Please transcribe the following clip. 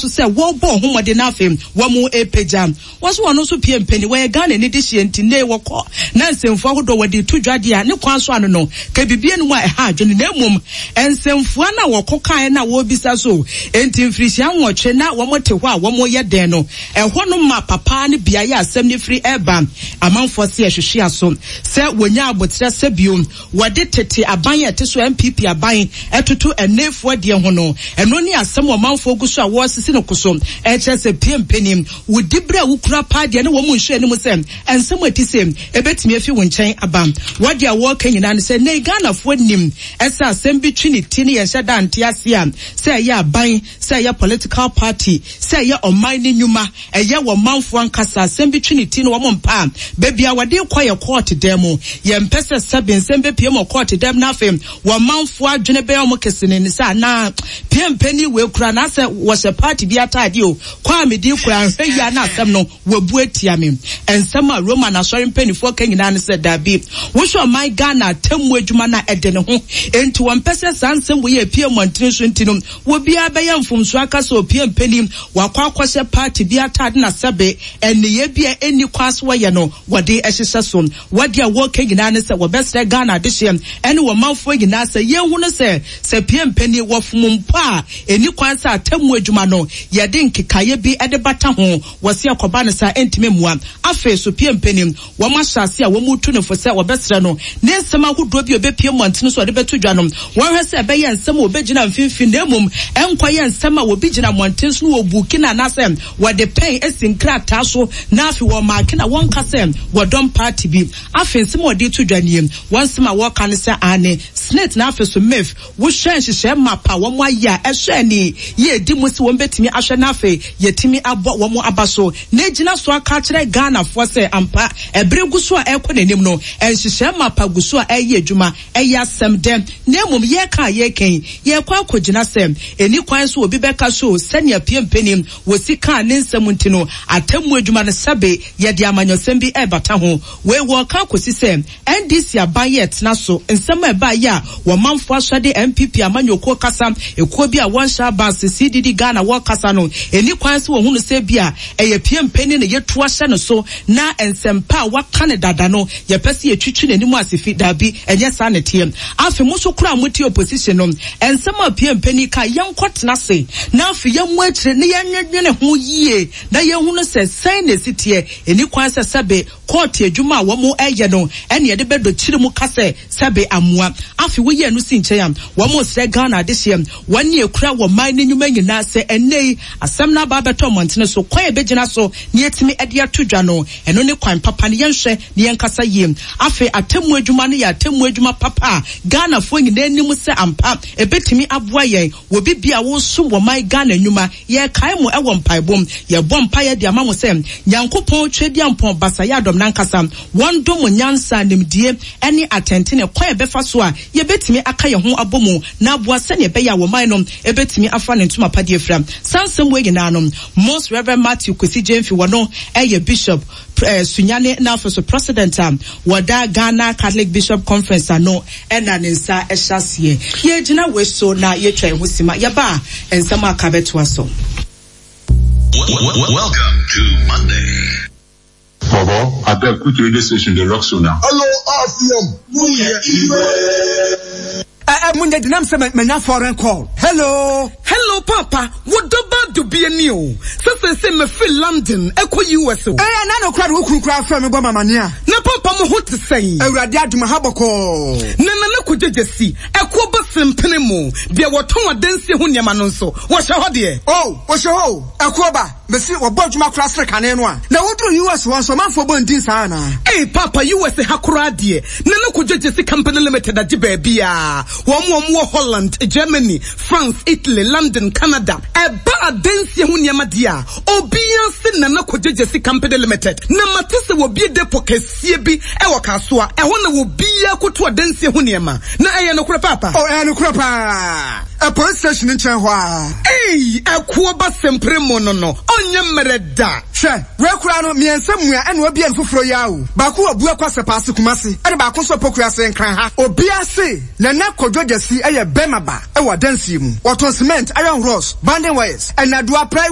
so say wo bo homode na afem wo mo epagya wo so wono so pie mpani we Ghana ni de hye ne wokọ na nsemfo ahodo wode to dwade a ne kwan so ano no ka bibie no a ha adwene na mum ensemfo na wokọ kan na wo bisa so enti mfirihia nwotwe na wo mote ho a wo mo ye den no ɛhɔ no ma papa ne bia ya asɛm ne free eba amanfo se ehwehwe aso se wonya abotre se biom wode tete aban ya te so MPP aban etoto enefo de ho no eno ni asɛm wo manfo gu so a wo sisi no koso ɛkyɛ se pie mpanim wodi bra wukura pa de ne wo mu nhwe ne mu se ensɛm atisem ebetimi afi wo nkyɛn aba wode a wo ka nyina ne se ne Ghana fo nim ɛsa asɛm bi twi ne ti ne yɛhyɛ dante ase a se ɛyɛ aban se ɛyɛ political party se ɛyɛ ɔman ne nyuma ɛyɛ wo manfo ankasa asɛm bi twi ne ti ne wo mpa bebia wode kɔyɛ court demo yɛmpɛsɛ sɛbe nsɛm be pie mo court dem na afem wo manfo adwene be ɔmo kesene ne sa na pie mpani we kura na sɛ wo hyɛ party bi atade o kwa me di kura hwɛya na asɛm no wabu atia me ensɛm a Roman asɔre mpanifo ka nyina ne sɛ dabi wo hwɛ my Ghana tamu adwuma na ɛde ne ho enti wɔn pɛsɛ sansɛm wo yɛ pie montene so ntino wo bia bɛyɛ mfomso aka sɛ pie mpani wakɔ akɔhyɛ party bi atade na sɛbe ɛneyɛ bia eni kwas wo yɛ no wɔde ɛhyehyɛ so wɔde a wo ka nyina ne sɛ wɔbɛsɛ Ghana de hyɛ ɛne wo manfo nyina sɛ yehu no sɛ pie mpani wo fomumpo a eni kwan sɛ tamu adwuma no yɛde nkekaye bi ɛde bata ho wɔse akɔba ne sa entime mua afe so pie mpani wo mahyase a wo mutu ne fo sɛ wɔbɛsrɛ no ne nsɛm ahodoɔ bi obepie montene so ɔde bɛto dwa no wɔhwɛ sɛ ɛbɛyɛ nsɛm a obegyina mfimfini na mmom ɛnkɔyɛ nsɛm a obi gyina montene so no obuki na nasɛ wɔde pɛn esinkra taa so na afi wɔ maake na wɔnka sɛ wɔdɔm party bi afe nsɛm a wɔde to dwa nie wɔn nsɛm a wɔka ne sɛ ane snit na afe so mef wo hwɛ nhyehyɛ mapa wɔn ayɛ a ɛhwɛ ni yɛ di mu si wɔn betimi ahwɛ na afe yɛtimi abɔ wɔn aba so na gyina so aka kyerɛ Ghana fo sɛ ampa ɛbere gu so a ɛkɔ n'anim no nhyehyɛ mapa gu so a ɛyɛ adwuma ɛyɛ asɛm dɛm na mmom yɛka yɛkɛn yɛkɔ akɔgyina sɛ eni kwan so obi bɛka so sɛnea pie mpanim wɔsi ka ne nsɛm nti no atamu adwuma no sɛbe yɛde amanyɔsɛm bi ɛbata ho wei wɔka akɔsi sɛ NDC aban yɛ tena so nsɛm a ɛba yɛ a wɔmanfo ahyɛde MPP amanyɔkuo kasa ekuo bi a wɔnhyɛ abans CDD Ghana wɔkasa no eni kwan so wɔhunu sɛ bi a ɛyɛ pie mpanim ne yɛtu ahyɛ no so na nsɛmpa a waka ne dada no yɛpɛ sɛ yɛtwitwi n'anim asifi dabi ɛnyɛ saa ne teɛ afi mo so kura mo tie opposition no nsɛm a pie mpanim ka yɛnkɔ tena se na afi yɛn mo akyire ne yɛnwene ho yie na yɛhunu sɛ sɛn na esitie eni kwan sɛ sɛbe court adwuma a wɔn ɛyɛ no ɛne yɛde bɛdɔ kyiri mu kasa sɛbe amoa afi wo yɛ no si nkyɛn a wɔn srɛ Ghana de hyɛ wɔn ne ekura wɔ man ne nnwuma nyinaa sɛ ɛnɛ asɛm na aba bɛtɔ mɔntene so kwan ebegyina so ne yɛtumi ɛde ato dwa no ɛno ne kwan papa ne yɛnhwɛ ne yɛnkasa yie afi atamu adwuma no yɛ atamu adwuma papa Ghana fo nyinaa anim sɛ ampa ebetumi aboa yɛn wɔ bibia wo so wɔ man Ghana nnwuma yɛ kae mo ɛwɔ mpaebom yɛ bɔ mpaeɛ de ama mo sɛ nyankopɔn twɛdi ampɔn basa yɛ adɔm nankasa wɔn dom nyansa nimdie ɛne atɛntene kwan ɛbɛfa so a yɛbetumi aka yɛn ho abɔ mu na aboa sɛnea ɛbɛyɛ a wɔ man no ebetumi afa ne ntoma padeɛ fira sansɛm wɔ nyinaa no Most Reverend Matthew Kwesi Jemfi wɔ no ɛyɛ Bishop Sunyane na afso president wada Ghana Catholic Bishop Conference ano ɛna ne nsa ɛhyɛseɛ yɛgyina we so na yɛtwa ho sima yɛba nsɛm aka bɛtoa so. Welcome to Monday. Bobo, I beg quick radio station the rock so now. Hello, Munde dinam se menya foreign call. Hello papa, what do do be a new? Se me feel London, eko US. Na no kra wo kra fa me goma mania. Na papa mo ho te sei. Awurade aduma haboko. Na ko jejesi, eko ba sempene mo. Bia woton adanse ho niam no nso. Wo hye ho de. Oh, wo hye ho. Eko ba, me si wo ba aduma kra sre kane no a. Na wodru US won so manfo bo ndin sa na. Eh papa US hakura de. Na ko jejesi company limited agi ba bia. Wo Holland, Germany, France, Italy, London, Canada. Eba adanse ho niam dia. Obia se na ko jejesi company limited. Na matese wo bi depo kasie bi e wo kasoa. E ho na wo bia koto adanse ho niam. Na eye no kura papa. Oh, eye no kura pa. A police station in Chenhua. Hey, a kuoba sempre monono. Onye mereda. She, we kura no mi ensemua ene obi enfoforo yawo. Baku obu akwase paase kumase. Ene baako so pokua se nkran ha. Obi ase na na kodwo jesi eye bemaba e wa dansi mu. Waton cement, iron rods, banding wires. And na do apply